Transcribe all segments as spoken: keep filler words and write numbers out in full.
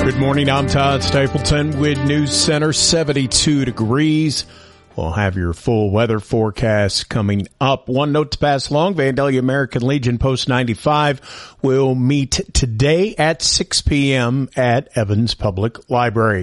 Good morning, I'm Todd Stapleton with News Center, seventy-two degrees. We'll have your full weather forecast coming up. One note to pass along, Vandalia American Legion Post ninety-five will meet today at six p.m. at Evans Public Library.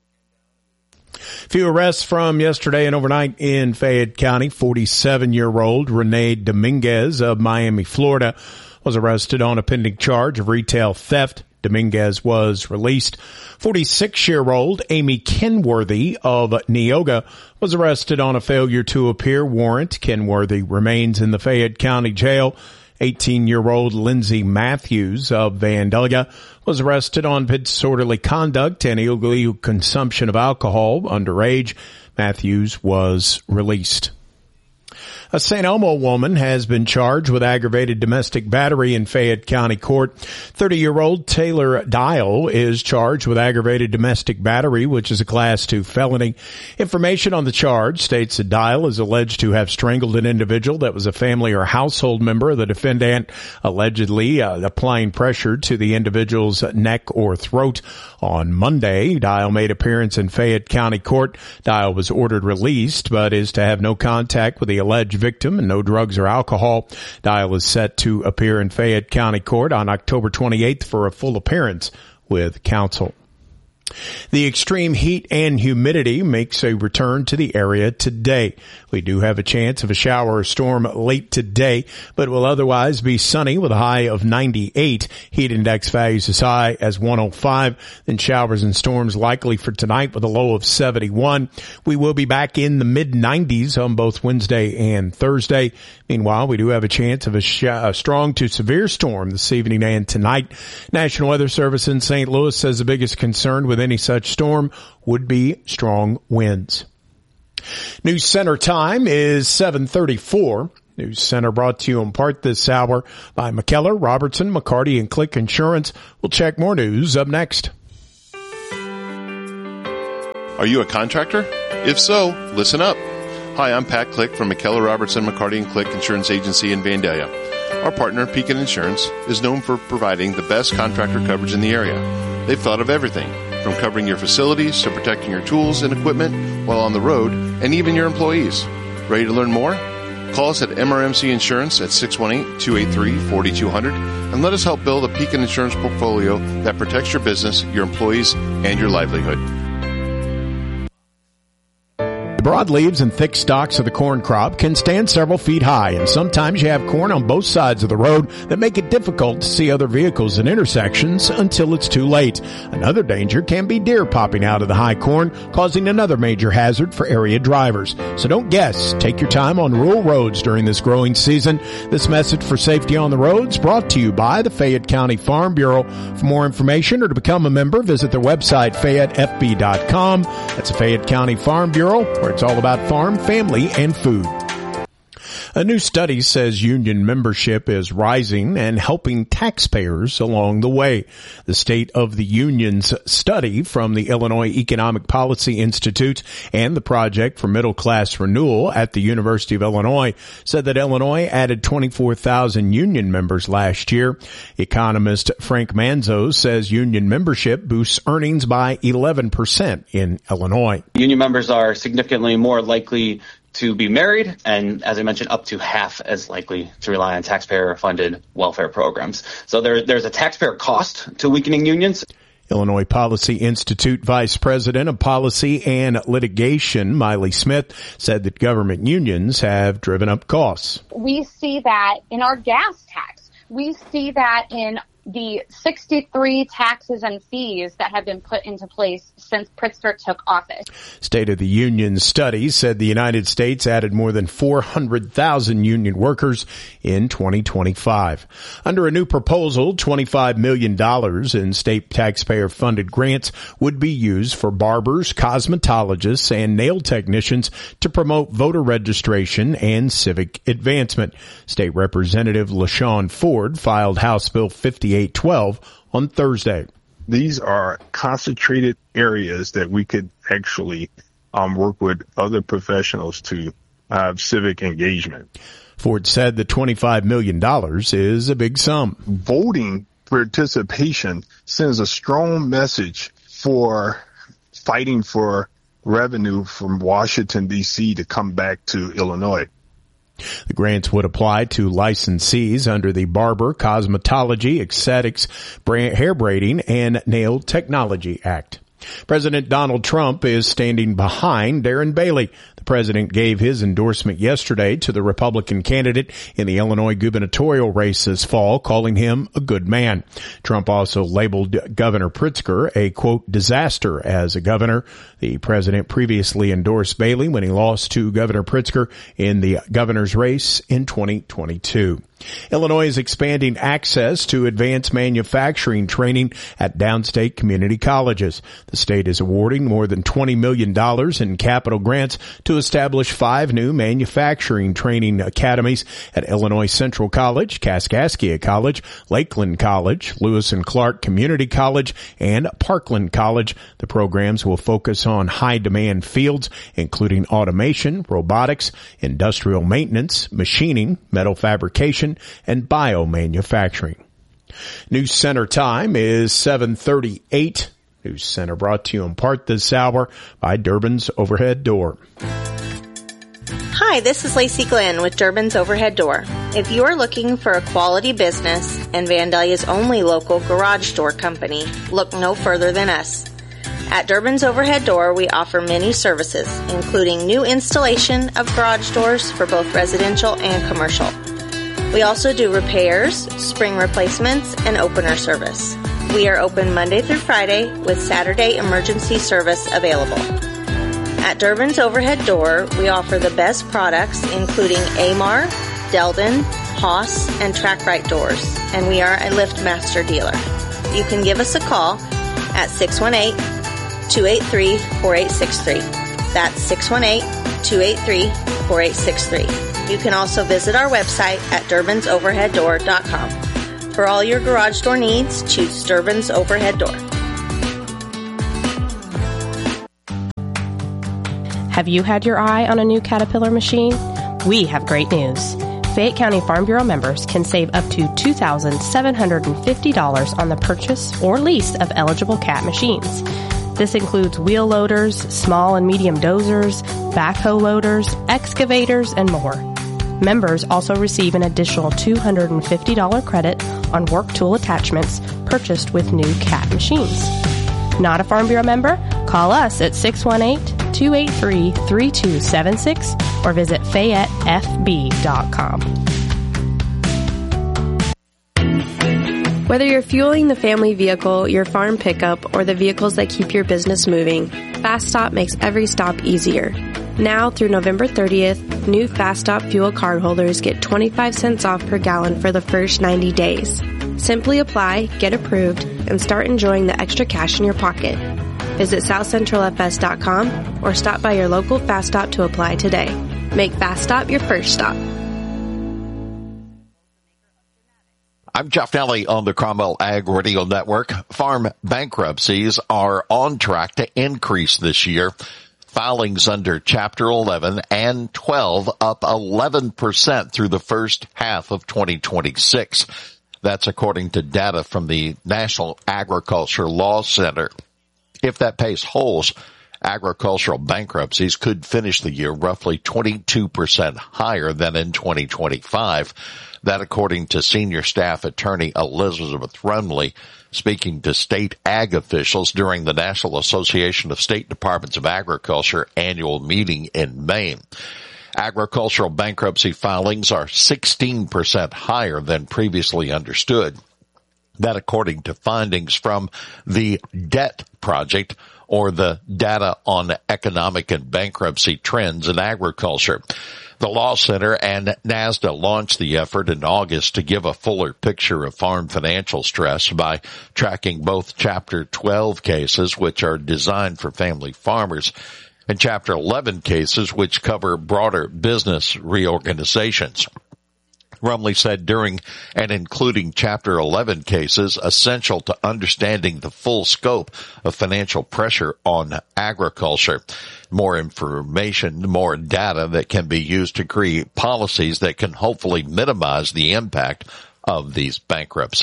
Few arrests from yesterday and overnight in Fayette County. forty-seven-year-old Renee Dominguez of Miami, Florida, was arrested on a pending charge of retail theft. Dominguez was released. forty-six-year-old Amy Kenworthy of Neoga was arrested on a failure to appear warrant. Kenworthy remains in the Fayette County Jail. eighteen-year-old Lindsay Matthews of Vandalia was arrested on disorderly conduct and illegal consumption of alcohol underage. Matthews was released. A Saint Elmo woman has been charged with aggravated domestic battery in Fayette County Court. thirty-year-old Taylor Dial is charged with aggravated domestic battery, which is a class two felony. Information on the charge states that Dial is alleged to have strangled an individual that was a family or household member of the defendant, allegedly uh, applying pressure to the individual's neck or throat. On Monday, Dial made appearance in Fayette County Court. Dial was ordered released, but is to have no contact with the alleged victim and no drugs or alcohol. Dial is set to appear in Fayette County Court on October twenty-eighth for a full appearance with counsel. The extreme heat and humidity makes a return to the area today. We do have a chance of a shower or storm late today, but will otherwise be sunny with a high of ninety-eight. Heat index values as high as one oh five. Then showers and storms likely for tonight with a low of seventy-one. We will be back in the mid nineties on both Wednesday and Thursday. Meanwhile, we do have a chance of a, sh- a strong to severe storm this evening and tonight. National Weather Service in Saint Louis says the biggest concern with any such storm would be strong winds. News Center time is seven thirty-four. News Center brought to you in part this hour by McKellar, Robertson, McCarty, and Click Insurance. We'll check more news up next. Are you a contractor? If so, listen up. Hi, I'm Pat Click from McKellar, Robertson, McCarty, and Click Insurance Agency in Vandalia. Our partner, Pekin Insurance, is known for providing the best contractor coverage in the area. They've thought of everything, from covering your facilities to protecting your tools and equipment while on the road, and even your employees. Ready to learn more? Call us at M R M C Insurance at six one eight, two eight three, four two zero zero and let us help build a Pekin Insurance portfolio that protects your business, your employees, and your livelihood. Broadleaves and thick stalks of the corn crop can stand several feet high, and sometimes you have corn on both sides of the road that make it difficult to see other vehicles in intersections until it's too late. Another danger can be deer popping out of the high corn, causing another major hazard for area drivers. So don't guess. Take your time on rural roads during this growing season. This message for safety on the roads brought to you by the Fayette County Farm Bureau. For more information or to become a member, visit their website, Fayette F B dot com. That's the Fayette County Farm Bureau, where it's all about farm, family, and food. A new study says union membership is rising and helping taxpayers along the way. The State of the Union's study from the Illinois Economic Policy Institute and the Project for Middle Class Renewal at the University of Illinois said that Illinois added twenty-four thousand union members last year. Economist Frank Manzo says union membership boosts earnings by eleven percent in Illinois. Union members are significantly more likely to be married, and as I mentioned, up to half as likely to rely on taxpayer-funded welfare programs. So there, there's a taxpayer cost to weakening unions. Illinois Policy Institute Vice President of Policy and Litigation, Miley Smith, said that government unions have driven up costs. We see that in our gas tax. We see that in the sixty-three taxes and fees that have been put into place since Pritzker took office. State of the Union study said the United States added more than four hundred thousand union workers in twenty twenty-five. Under a new proposal, twenty-five million dollars in state taxpayer-funded grants would be used for barbers, cosmetologists, and nail technicians to promote voter registration and civic advancement. State Representative LaShawn Ford filed House Bill fifty-eight twelve on Thursday. These are concentrated areas that we could actually um, work with other professionals to have civic engagement. Ford said the twenty-five million dollars is a big sum. Voting participation sends a strong message for fighting for revenue from Washington, D C to come back to Illinois. The grants would apply to licensees under the Barber, Cosmetology, Aesthetics, Hair Braiding, and Nail Technology Act. President Donald Trump is standing behind Darren Bailey. The president gave his endorsement yesterday to the Republican candidate in the Illinois gubernatorial race this fall, calling him a good man. Trump also labeled Governor Pritzker a, quote, disaster as a governor. The president previously endorsed Bailey when he lost to Governor Pritzker in the governor's race in twenty twenty-two. Illinois is expanding access to advanced manufacturing training at downstate community colleges. The state is awarding more than twenty million dollars in capital grants to establish five new manufacturing training academies at Illinois Central College, Kaskaskia College, Lakeland College, Lewis and Clark Community College, and Parkland College. The programs will focus on high-demand fields, including automation, robotics, industrial maintenance, machining, metal fabrication, and biomanufacturing. News Center time is seven thirty-eight. News Center brought to you in part this hour by Durbin's Overhead Door. Hi, this is Lacey Glenn with Durbin's Overhead Door. If you are looking for a quality business and Vandalia's only local garage door company, look no further than us. At Durbin's Overhead Door, we offer many services, including new installation of garage doors for both residential and commercial. We also do repairs, spring replacements, and opener service. We are open Monday through Friday with Saturday emergency service available. At Durbin's Overhead Door, we offer the best products including Amar, Delden, Haas, and TrackRite doors, and we are a LiftMaster dealer. You can give us a call at six one eight, two eight three, four eight six three. That's six one eight, two eight three, four eight six three. You can also visit our website at durbins overhead door dot com. For all your garage door needs, choose Durbin's Overhead Door. Have you had your eye on a new Caterpillar machine? We have great news. Fayette County Farm Bureau members can save up to two thousand seven hundred fifty dollars on the purchase or lease of eligible Cat machines. This includes wheel loaders, small and medium dozers, backhoe loaders, excavators, and more. Members also receive an additional two hundred fifty dollars credit on work tool attachments purchased with new Cat machines. Not a Farm Bureau member? Call us at six one eight, two eight three, three two seven six or visit Fayette F B dot com. Whether you're fueling the family vehicle, your farm pickup, or the vehicles that keep your business moving, Fast Stop makes every stop easier. Now through November thirtieth, new Fast Stop fuel cardholders get twenty-five cents off per gallon for the first ninety days. Simply apply, get approved, and start enjoying the extra cash in your pocket. Visit south central f s dot com or stop by your local Fast Stop to apply today. Make Fast Stop your first stop. I'm Jeff Daly on the Cromwell Ag Radio Network. Farm bankruptcies are on track to increase this year. Filings under Chapter eleven and twelve up eleven percent through the first half of twenty twenty-six. That's according to data from the National Agriculture Law Center. If that pace holds, agricultural bankruptcies could finish the year roughly twenty-two percent higher than in twenty twenty-five. That according to senior staff attorney Elizabeth Rumley, speaking to state ag officials during the National Association of State Departments of Agriculture annual meeting in Maine. Agricultural bankruptcy filings are sixteen percent higher than previously understood. That according to findings from the Debt Project, or the Data on Economic and Bankruptcy Trends in Agriculture. The Law Center and NASDA launched the effort in August to give a fuller picture of farm financial stress by tracking both Chapter twelve cases, which are designed for family farmers, and Chapter eleven cases, which cover broader business reorganizations. Rumley said during and including Chapter eleven cases, essential to understanding the full scope of financial pressure on agriculture. More information, more data that can be used to create policies that can hopefully minimize the impact of these bankruptcies.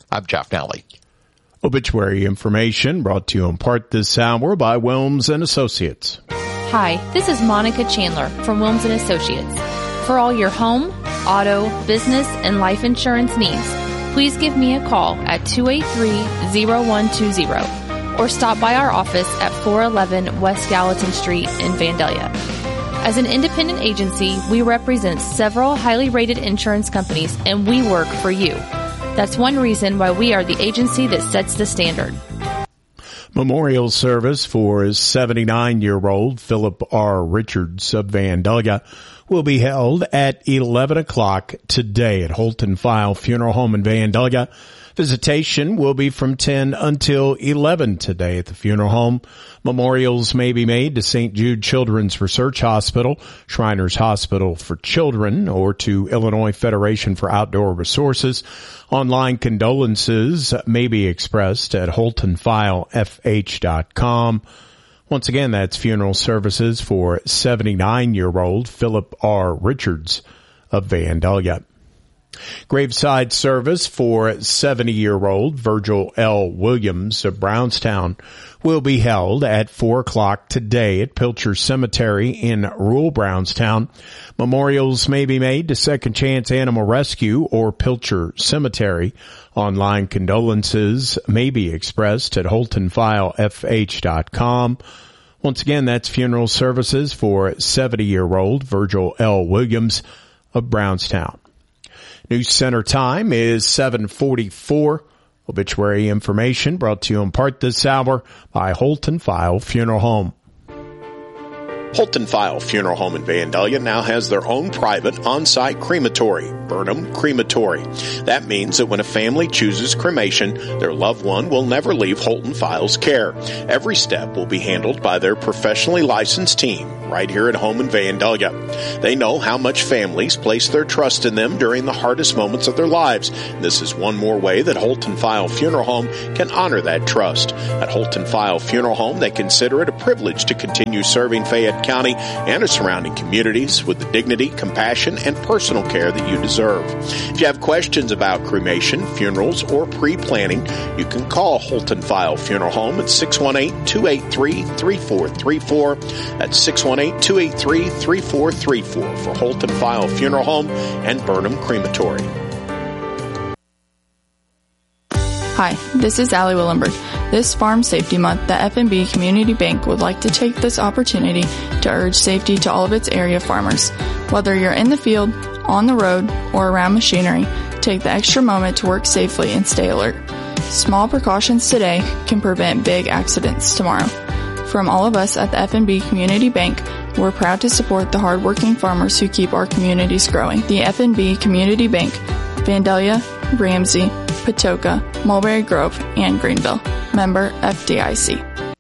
I'm Jeff Nally. Obituary information brought to you in part this hour by Wilms and Associates. Hi, this is Monica Chandler from Wilms and Associates. For all your home, auto, business, and life insurance needs, please give me a call at two eight three, zero one two zero or stop by our office at four eleven West Gallatin Street in Vandalia. As an independent agency, we represent several highly rated insurance companies, and we work for you. That's one reason why we are the agency that sets the standard. Memorial service for seventy-nine-year-old Philip R. Richards of Vandalia will be held at eleven o'clock today at Holton File Funeral Home in Vandalia. Visitation will be from ten until eleven today at the funeral home. Memorials may be made to Saint Jude Children's Research Hospital, Shriners Hospital for Children, or to Illinois Federation for Outdoor Resources. Online condolences may be expressed at holton file f h dot com. Once again, that's funeral services for seventy-nine-year-old Philip R. Richards of Vandalia. Graveside service for seventy-year-old Virgil L. Williams of Brownstown will be held at four o'clock today at Pilcher Cemetery in rural Brownstown. Memorials may be made to Second Chance Animal Rescue or Pilcher Cemetery. Online condolences may be expressed at holton file f h dot com. Once again, that's funeral services for seventy-year-old Virgil L. Williams of Brownstown. News Center time is seven forty-four. Obituary information brought to you in part this hour by Holton File Funeral Home. Holton File Funeral Home in Vandalia now has their own private on-site crematory, Burnham Crematory. That means that when a family chooses cremation, their loved one will never leave Holton File's care. Every step will be handled by their professionally licensed team right here at home in Vandalia. They know how much families place their trust in them during the hardest moments of their lives. This is one more way that Holton File Funeral Home can honor that trust. At Holton File Funeral Home, they consider it a privilege to continue serving Fayette County and its surrounding communities with the dignity, compassion, and personal care that you deserve. If you have questions about cremation, funerals, or pre-planning, you can call Holton File Funeral Home at six one eight, two eight three, three four three four. That's six one eight, two eight three, three four three four for Holton File Funeral Home and Burnham Crematory. Hi, this is Allie Willenberg. This Farm Safety Month, the F N B Community Bank would like to take this opportunity to urge safety to all of its area farmers. Whether you're in the field, on the road, or around machinery, take the extra moment to work safely and stay alert. Small precautions today can prevent big accidents tomorrow. From all of us at the F N B Community Bank, we're proud to support the hardworking farmers who keep our communities growing. The F N B Community Bank, Vandalia, Ramsey, Patoka, Mulberry Grove, and Greenville. Member F D I C.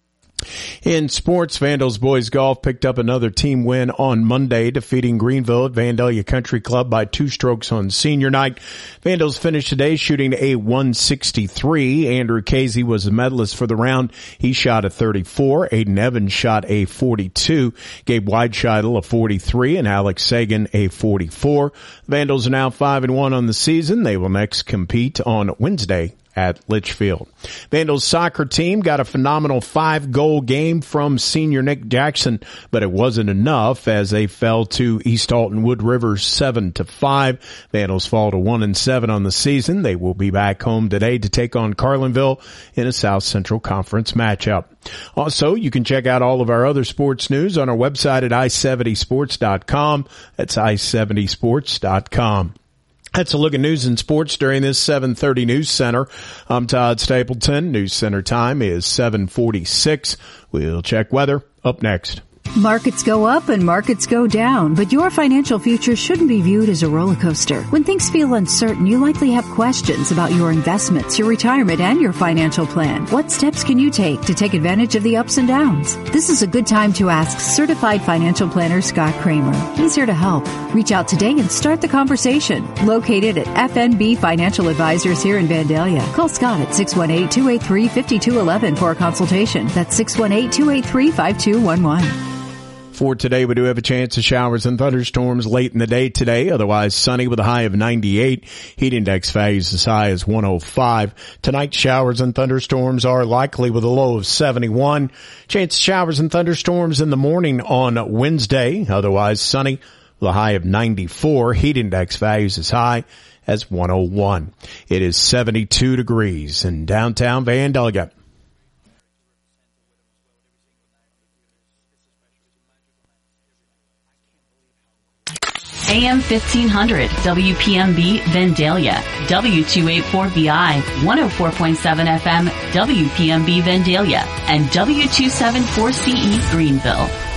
In sports, Vandals boys golf picked up another team win on Monday, defeating Greenville at Vandalia Country Club by two strokes on senior night. Vandals finished today shooting a one sixty-three. Andrew Casey was the medalist for the round. He shot a thirty-four. Aiden Evans shot a forty-two. Gabe Whitescheitel a forty-three, and Alex Sagan a forty-four. Vandals are now five and one on the season. They will next compete on Wednesday at Litchfield. Vandals soccer team got a phenomenal five-goal game from senior Nick Jackson, but it wasn't enough as they fell to East Alton Wood River seven to five. Vandals fall to one and seven on the season. They will be back home today to take on Carlinville in a South Central Conference matchup. Also, you can check out all of our other sports news on our website at i seventy sports dot com. That's i seventy sports dot com. That's a look at news and sports during this seven thirty News Center. I'm Todd Stapleton. News Center time is seven forty-six. We'll check weather up next. Markets go up and markets go down, but your financial future shouldn't be viewed as a roller coaster. When things feel uncertain, you likely have questions about your investments, your retirement, and your financial plan. What steps can you take to take advantage of the ups and downs? This is a good time to ask Certified Financial Planner Scott Kramer. He's here to help. Reach out today and start the conversation. Located at F N B Financial Advisors here in Vandalia. Call Scott at six one eight, two eight three, five two one one for a consultation. That's six one eight, two eight three, five two one one. For today, we do have a chance of showers and thunderstorms late in the day today. Otherwise, sunny with a high of ninety-eight. Heat index values as high as one oh five. Tonight, showers and thunderstorms are likely with a low of seventy-one. Chance of showers and thunderstorms in the morning on Wednesday. Otherwise, sunny with a high of ninety-four. Heat index values as high as one oh one. It is seventy-two degrees in downtown Vandalia. A M fifteen hundred, W P M B Vandalia, W two eighty-four B I, one oh four point seven F M, W P M B Vandalia, and W two seventy-four C E Greenville.